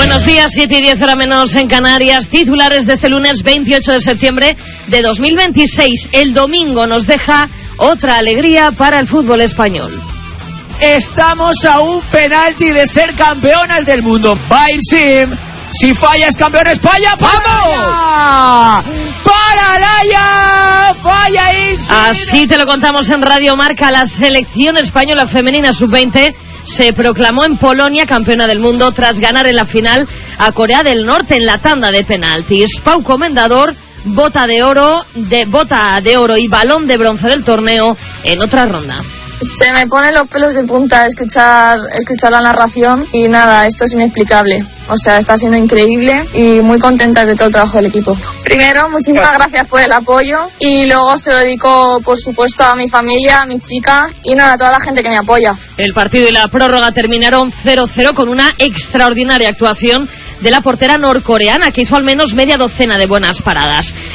Buenos días, 7:10 hora menos en Canarias. Titulares de este lunes 28 de septiembre de 2026. El domingo nos deja otra alegría para el fútbol español. Estamos a un penalti de ser campeonas del mundo. Va a ir Sim. Si falla es campeón España. ¡Vamos! ¡Para Laia! ¡Falla Ilse! Así te lo contamos en Radio Marca. La selección española femenina sub-20 se proclamó en Polonia campeona del mundo tras ganar en la final a Corea del Norte en la tanda de penaltis. Pau Comendador, bota de oro y balón de bronce del torneo en otra ronda. Se me ponen los pelos de punta escuchar la narración y nada, esto es inexplicable. O sea, está siendo increíble y muy contenta de todo el trabajo del equipo. Primero, muchísimas gracias por el apoyo y luego se lo dedico, por supuesto, a mi familia, a mi chica y nada, a toda la gente que me apoya. El partido y la prórroga terminaron 0-0 con una extraordinaria actuación de la portera norcoreana, que hizo al menos media docena de buenas paradas.